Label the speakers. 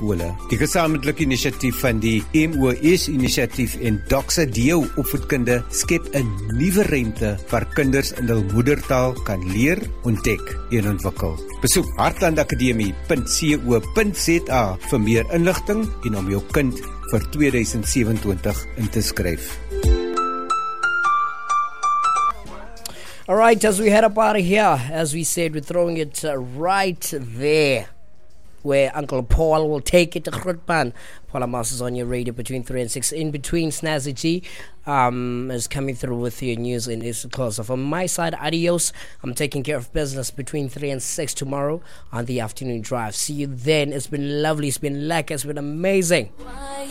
Speaker 1: skole. Die gesamentlike inisiatief van die MOS-inisiatief en Doxa Deo opvoedkunde skep 'n nuwe ruimte waar kinders in hul moedertaal kan leer, ontdek en ontwikkel. Besoek heartlandakademie.co.za vir meer inligting en om jou kind vir 2027 in te skryf.
Speaker 2: All right, as we head up out of here, as we said, we're throwing it right there where Uncle Paul will take it to Grootpan. Paul Amos is on your radio between 3 and 6. In between, Snazzy G is coming through with your news in East Coast. So from my side, adios. I'm taking care of business between 3 and 6 tomorrow on the afternoon drive. See you then. It's been lovely. It's been lekker. It's been amazing.